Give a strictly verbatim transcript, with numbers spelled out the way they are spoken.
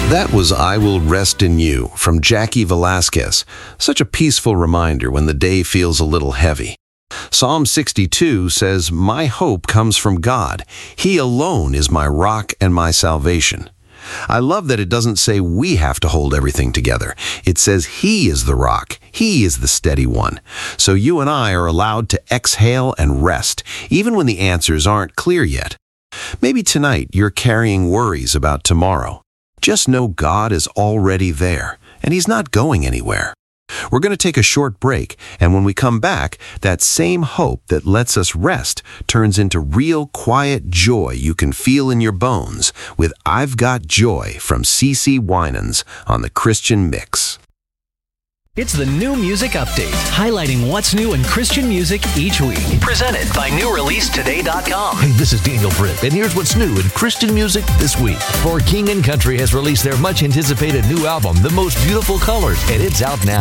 That was I Will Rest in You from Jackie Velasquez. Such a peaceful reminder when the day feels a little heavy. Psalm sixty-two says, "My hope comes from God. He alone is my rock and my salvation." I love that it doesn't say we have to hold everything together. It says He is the rock. He is the steady one. So you and I are allowed to exhale and rest, even when the answers aren't clear yet. Maybe tonight you're carrying worries about tomorrow. Just know God is already there, and He's not going anywhere. We're going to take a short break, and when we come back, that same hope that lets us rest turns into real quiet joy you can feel in your bones with I've Got Joy from C C Winans on the Christian Mix. It's the New Music Update, highlighting what's new in Christian music each week. Presented by new release today dot com. Hey, this is Daniel Britt, and here's what's new in Christian music this week. For King and Country has released their much-anticipated new album, The Most Beautiful Colors, and it's out now.